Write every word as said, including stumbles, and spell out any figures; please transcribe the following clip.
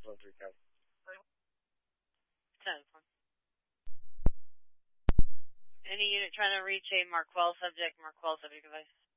one three Cali. ten. Any unit trying to reach a Marquell subject, Marquell subject device.